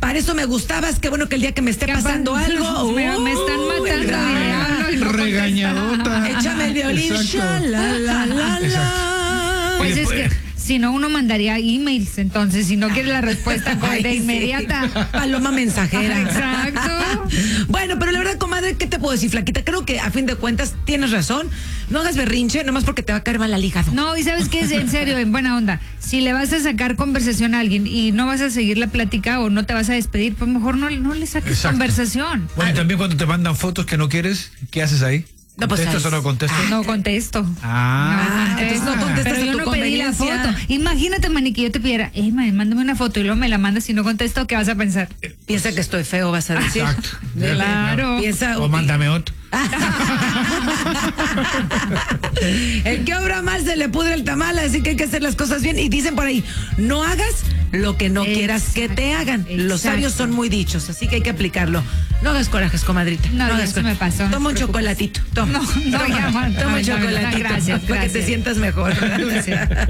Para eso me gustabas, qué bueno que el día que me esté pasando algo. Me están matando. Y no regañadota. échame el violín. Exacto. La. Pues es que si no, uno mandaría emails, entonces, si no quiere la respuesta de inmediata. Paloma mensajera. Exacto. Bueno, pero la verdad, comadre, ¿qué te puedo decir, flaquita? Creo que a fin de cuentas tienes razón. No hagas berrinche, nomás porque te va a caer mal al hígado. No, y ¿sabes qué? Es en serio, en buena onda. Si le vas a sacar conversación a alguien y no vas a seguir la plática o no te vas a despedir, pues mejor no le saques conversación. Bueno, y también cuando te mandan fotos que no quieres, ¿qué haces ahí? No, pues, ¿Contestas o no contestas? No contesto. entonces no contestas pero a yo tu no pedí la conveniencia. foto. Imagínate, Mani, que yo te pidiera, mándame una foto y luego me la mandas y no contesto, ¿qué vas a pensar? Piensa que estoy feo, vas a decir. Exacto. Claro. Piensa. O mándame otro. El que obra mal se le pudre el tamal, así que hay que hacer las cosas bien. Y dicen por ahí, no hagas lo que no quieras que te hagan. Los sabios son muy dichos, así que hay que aplicarlo. No hagas corajes, comadrita. No, ya hagas se me pasó. Toma un chocolatito. Toma. No, ya, Toma un chocolatito. gracias. Para que te sientas mejor. Gracias.